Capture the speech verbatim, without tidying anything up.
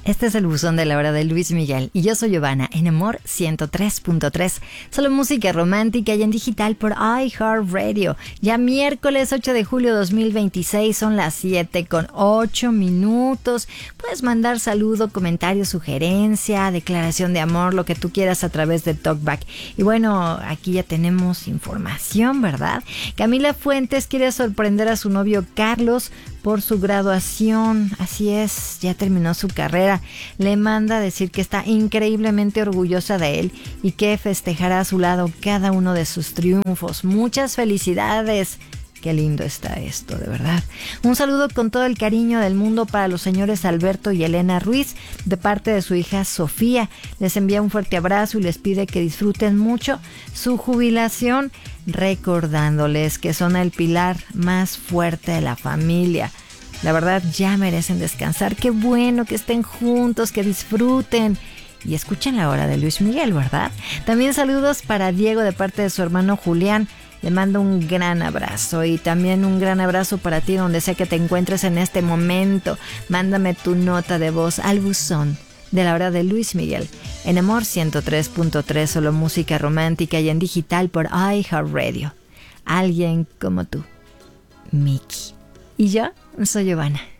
Este es el buzón de la hora de Luis Miguel y yo soy Giovanna en Amor ciento tres punto tres. Solo música romántica y en digital por iHeartRadio. Ya miércoles ocho de julio dos mil veintiséis, son las siete con ocho minutos. Puedes mandar saludo, comentario, sugerencia, declaración de amor, lo que tú quieras a través de TalkBack. Y bueno, aquí ya tenemos información, ¿verdad? Camila Fuentes quiere sorprender a su novio Carlos por su graduación. Así es, ya terminó su carrera. Le manda a decir que está increíblemente orgullosa de él y que festejará a su lado cada uno de sus triunfos. Muchas felicidades. Qué lindo está esto, de verdad. Un saludo con todo el cariño del mundo para los señores Alberto y Elena Ruiz, de parte de su hija Sofía. Les envía un fuerte abrazo y les pide que disfruten mucho su jubilación, recordándoles que son el pilar más fuerte de la familia. La verdad, ya merecen descansar. Qué bueno que estén juntos, que disfruten. Y escuchen la hora de Luis Miguel, ¿verdad? También saludos para Diego de parte de su hermano Julián. Le mando un gran abrazo y también un gran abrazo para ti donde sea que te encuentres en este momento. Mándame tu nota de voz al buzón de la hora de Luis Miguel en Amor ciento tres punto tres, solo música romántica y en digital por iHeartRadio. Alguien como tú, Miki. Y yo soy Giovanna.